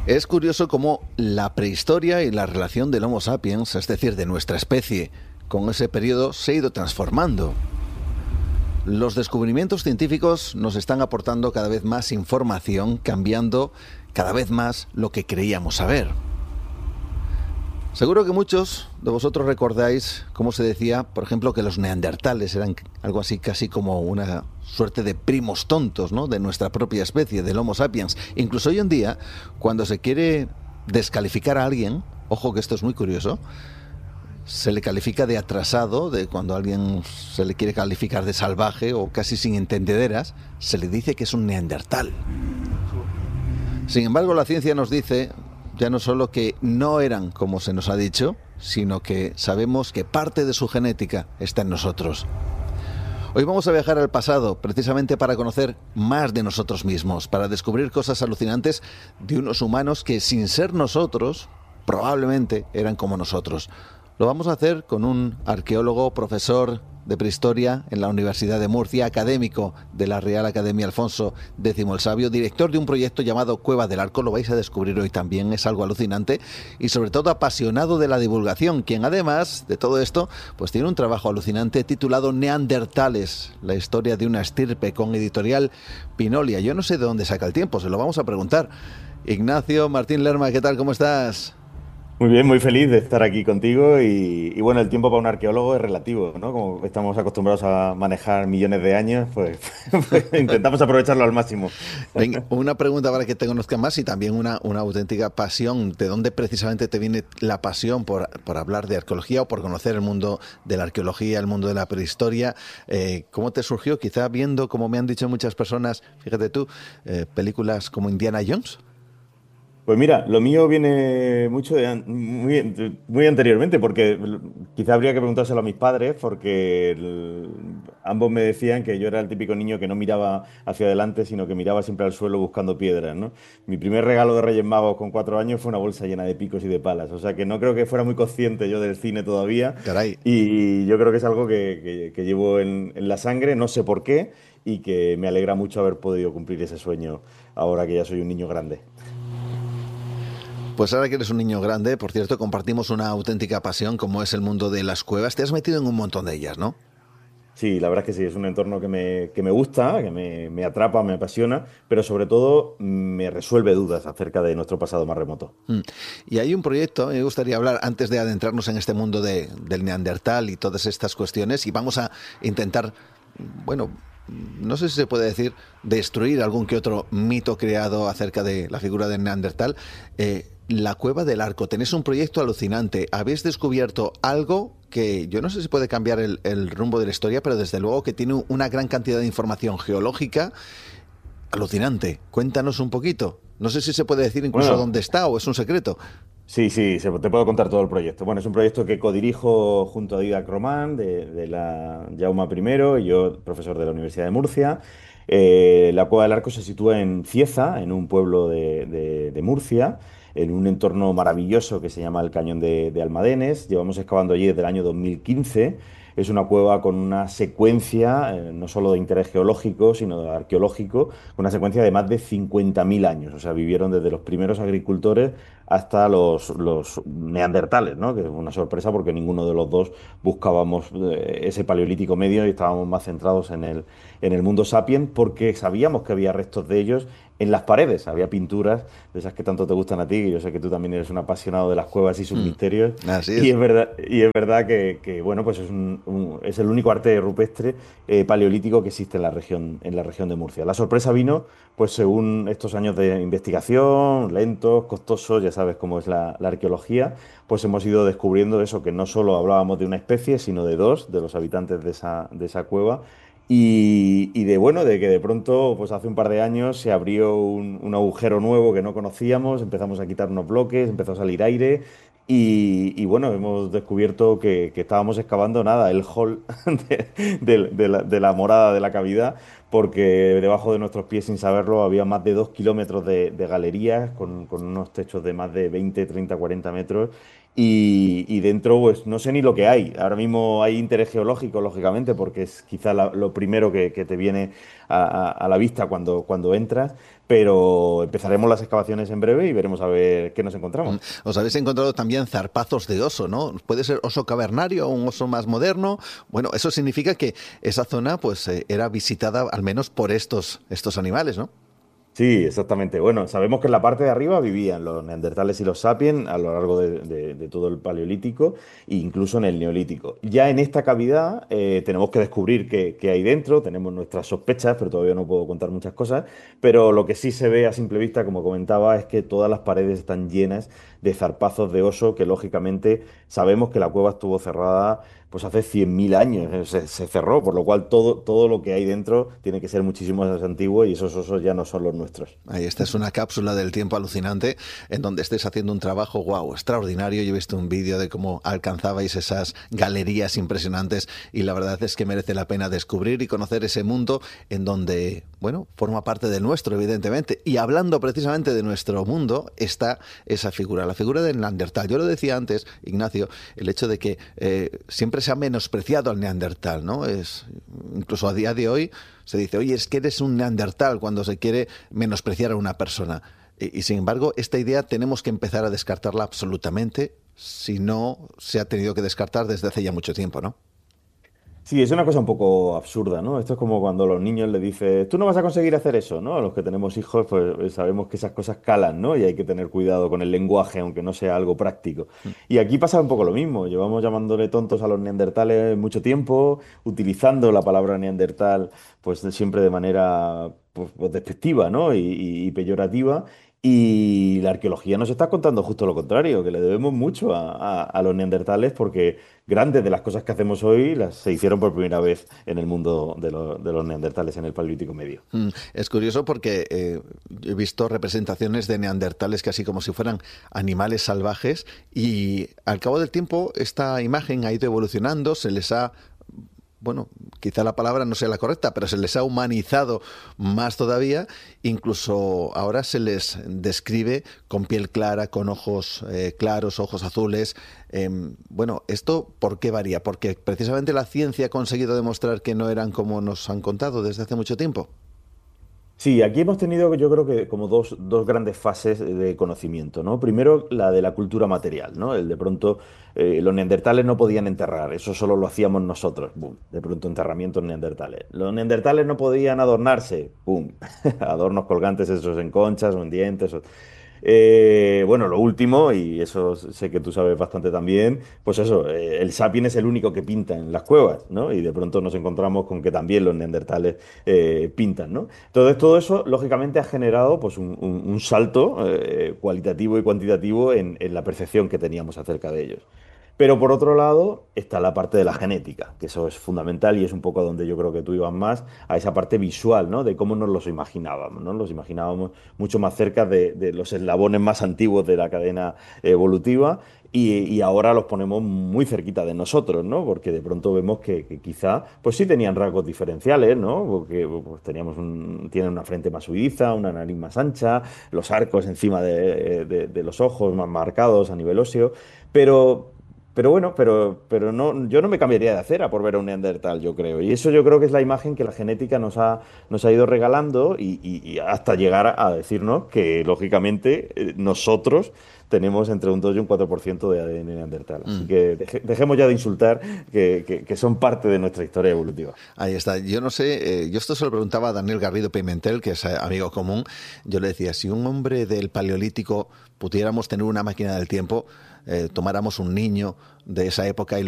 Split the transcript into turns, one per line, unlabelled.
Es curioso cómo la prehistoria y la relación del Homo sapiens, es decir, de nuestra especie, con ese periodo se ha ido transformando. Los descubrimientos científicos nos están aportando cada vez más información, cambiando cada vez más lo que creíamos saber. Seguro que muchos de vosotros recordáis cómo se decía, por ejemplo, que los neandertales eran algo así casi como una suerte de primos tontos, ¿no?, de nuestra propia especie, del Homo sapiens. Incluso hoy en día, cuando se quiere descalificar a alguien, ojo que esto es muy curioso, se le califica de atrasado, de cuando a alguien se le quiere calificar de salvaje o casi sin entendederas, se le dice que es un neandertal. Sin embargo, la ciencia nos dice ya no solo que no eran como se nos ha dicho, sino que sabemos que parte de su genética está en nosotros. Hoy vamos a viajar al pasado, precisamente para conocer más de nosotros mismos, para descubrir cosas alucinantes de unos humanos que, sin ser nosotros, probablemente eran como nosotros. Lo vamos a hacer con un arqueólogo, profesor de prehistoria en la Universidad de Murcia, académico de la Real Academia Alfonso X el Sabio, director de un proyecto llamado Cueva del Arco. Lo vais a descubrir hoy también, es algo alucinante, y sobre todo apasionado de la divulgación, quien además de todo esto pues tiene un trabajo alucinante titulado Neandertales, la historia de una estirpe, con editorial Pinolia. Yo no sé de dónde saca el tiempo, se lo vamos a preguntar. Ignacio Martín Lerma, ¿qué tal? ¿Cómo estás?
Muy bien, muy feliz de estar aquí contigo y bueno, el tiempo para un arqueólogo es relativo, ¿no? Como estamos acostumbrados a manejar millones de años, pues intentamos aprovecharlo al máximo.
Venga, una pregunta para que te conozcan más y también una auténtica pasión. ¿De dónde precisamente te viene la pasión por hablar de arqueología o por conocer el mundo de la arqueología, el mundo de la prehistoria? ¿Cómo te surgió? Quizá viendo, como me han dicho muchas personas, fíjate tú, películas como Indiana Jones.
Pues mira, lo mío viene mucho muy anteriormente, porque quizá habría que preguntárselo a mis padres, porque ambos me decían que yo era el típico niño que no miraba hacia adelante, sino que miraba siempre al suelo buscando piedras, ¿no? Mi primer regalo de Reyes Magos con 4 años fue una bolsa llena de picos y de palas, o sea que no creo que fuera muy consciente yo del cine todavía,
Caray.
y yo creo que es algo que llevo en la sangre, no sé por qué, y que me alegra mucho haber podido cumplir ese sueño ahora que ya soy un niño grande.
Pues ahora que eres un niño grande, por cierto, compartimos una auténtica pasión como es el mundo de las cuevas. Te has metido en un montón de ellas, ¿no?
Sí, la verdad es que sí, es un entorno que me gusta, que me atrapa, me apasiona, pero sobre todo me resuelve dudas acerca de nuestro pasado más remoto.
Mm. Y hay un proyecto, me gustaría hablar antes de adentrarnos en este mundo del Neandertal y todas estas cuestiones, y vamos a intentar, bueno, no sé si se puede decir, destruir algún que otro mito creado acerca de la figura del Neandertal. La Cueva del Arco, tenéis un proyecto alucinante, habéis descubierto algo que yo no sé si puede cambiar el rumbo de la historia, pero desde luego que tiene una gran cantidad de información geológica alucinante. Cuéntanos un poquito. No sé si se puede decir incluso
Bueno,
dónde está o es un secreto.
sí, sí, te puedo contar todo el proyecto. Bueno, es un proyecto que codirijo junto a Didac Román de la Jaume I y yo, profesor de la Universidad de Murcia. La Cueva del Arco se sitúa en Cieza, en un pueblo de Murcia, en un entorno maravilloso que se llama el Cañón de Almadenes. Llevamos excavando allí desde el año 2015. Es una cueva con una secuencia, no solo de interés geológico, sino de arqueológico, una secuencia de más de 50.000 años. O sea, vivieron desde los primeros agricultores hasta los neandertales, ¿no? Que es una sorpresa porque ninguno de los dos buscábamos ese paleolítico medio y estábamos más centrados en el mundo sapiens porque sabíamos que había restos de ellos en las paredes. Había pinturas de esas que tanto te gustan a ti, y yo sé que tú también eres un apasionado de las cuevas y sus
Mm,
misterios.
así
Y
es.
es verdad que, bueno, pues es el único arte rupestre paleolítico que existe en la región de Murcia. La sorpresa vino, pues según estos años de investigación, lentos, costosos, ya sabes cómo es la arqueología, pues hemos ido descubriendo eso, que no solo hablábamos de una especie, sino de dos, de los habitantes de esa cueva. Y bueno, de que de pronto, pues hace un par de años se abrió un agujero nuevo que no conocíamos, empezamos a quitar unos bloques, empezó a salir aire y bueno, hemos descubierto que estábamos excavando nada, el hall de la morada de la cavidad, porque debajo de nuestros pies, sin saberlo, había más de 2 kilómetros de galerías con unos techos de más de 20, 30, 40 metros. Y dentro, pues no sé ni lo que hay. Ahora mismo hay interés geológico, lógicamente, porque es quizá lo primero que te viene a la vista cuando entras. pero empezaremos las excavaciones en breve y veremos a ver qué nos encontramos.
Os habéis encontrado también zarpazos de oso, ¿no? Puede ser oso cavernario o un oso más moderno. Bueno, eso significa que esa zona pues era visitada al menos por estos animales, ¿no?
Sí, exactamente. Bueno, sabemos que en la parte de arriba vivían los neandertales y los sapiens a lo largo de todo el paleolítico e incluso en el neolítico. Ya en esta cavidad tenemos que descubrir qué hay dentro, tenemos nuestras sospechas, pero todavía no puedo contar muchas cosas. Pero lo que sí se ve a simple vista, como comentaba, es que todas las paredes están llenas de zarpazos de oso que lógicamente sabemos que la cueva estuvo cerrada pues hace 100.000 años, se cerró, por lo cual todo lo que hay dentro tiene que ser muchísimo más antiguo y esos osos ya no son los nuestros.
Ahí esta es una cápsula del tiempo alucinante en donde estáis haciendo un trabajo, wow, extraordinario. Yo he visto un vídeo de cómo alcanzabais esas galerías impresionantes y la verdad es que merece la pena descubrir y conocer ese mundo en donde, bueno, forma parte del nuestro, evidentemente. Y hablando precisamente de nuestro mundo, está esa figura, la figura del Neandertal. Yo lo decía antes, Ignacio, el hecho de que siempre se ha menospreciado al Neandertal, ¿no? Incluso a día de hoy se dice, oye, es que eres un Neandertal cuando se quiere menospreciar a una persona. Y sin embargo, esta idea tenemos que empezar a descartarla absolutamente, si no se ha tenido que descartar desde hace ya mucho tiempo, ¿no?
Sí, es una cosa un poco absurda, ¿no? Esto es como cuando a los niños les dices, tú no vas a conseguir hacer eso, ¿no? A los que tenemos hijos, pues sabemos que esas cosas calan, ¿no? Y hay que tener cuidado con el lenguaje, aunque no sea algo práctico. Y aquí pasa un poco lo mismo. Llevamos llamándole tontos a los neandertales mucho tiempo, utilizando la palabra neandertal, pues siempre de manera pues, despectiva, ¿no? Y peyorativa. Y la arqueología nos está contando justo lo contrario, que le debemos mucho a los neandertales porque grandes de las cosas que hacemos hoy las se hicieron por primera vez en el mundo de los neandertales en el Paleolítico Medio.
Es curioso porque he visto representaciones de neandertales casi como si fueran animales salvajes y al cabo del tiempo esta imagen ha ido evolucionando, se les ha, bueno, quizá la palabra no sea la correcta, pero se les ha humanizado más todavía. Incluso ahora se les describe con piel clara, con ojos claros, ojos azules. Bueno, ¿esto por qué varía? Porque precisamente la ciencia ha conseguido demostrar que no eran como nos han contado desde hace mucho tiempo.
Sí, aquí hemos tenido yo creo que como dos grandes fases de conocimiento, ¿no? Primero, la de la cultura material, ¿no? El de pronto los neandertales no podían enterrar, eso solo lo hacíamos nosotros, ¡boom! De pronto enterramientos neandertales. Los neandertales no podían adornarse, ¡pum! Adornos colgantes esos en conchas o en dientes. Bueno, lo último, y eso sé que tú sabes bastante también, pues eso, el sapien es el único que pinta en las cuevas, ¿no? Y de pronto nos encontramos con que también los neandertales pintan, ¿no? Entonces, todo eso, lógicamente, ha generado pues, un salto cualitativo y cuantitativo en la percepción que teníamos acerca de ellos. Pero por otro lado está la parte de la genética, que eso es fundamental y es un poco a donde yo creo que tú ibas más, a esa parte visual, ¿no? De cómo nos los imaginábamos, ¿no? Los imaginábamos mucho más cerca de los eslabones más antiguos de la cadena evolutiva y ahora los ponemos muy cerquita de nosotros, ¿no? Porque de pronto vemos que quizá, pues sí tenían rasgos diferenciales, ¿no? Porque pues, tienen una frente más suiza, una nariz más ancha, los arcos encima de los ojos más marcados a nivel óseo, pero... Pero bueno, pero no, yo no me cambiaría de acera por ver a un neandertal, yo creo. Y eso yo creo que es la imagen que la genética nos ha ido regalando y hasta llegar a decirnos que, lógicamente, nosotros tenemos entre un 2 y un 4% de ADN neandertal. Así
Mm.
que dejemos ya de insultar que son parte de nuestra historia evolutiva.
Ahí está. Yo no sé, yo esto se lo preguntaba a Daniel Garrido Pimentel, que es amigo común. Yo le decía, si un hombre del Paleolítico pudiéramos tener una máquina del tiempo, tomáramos un niño de esa época y